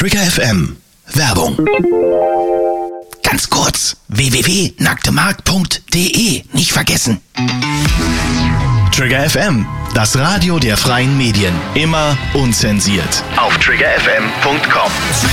Trigger FM. Werbung. Ganz kurz, www.nacktemarkt.de. Nicht vergessen. Trigger FM, das Radio der freien Medien. Immer unzensiert. Auf triggerfm.com.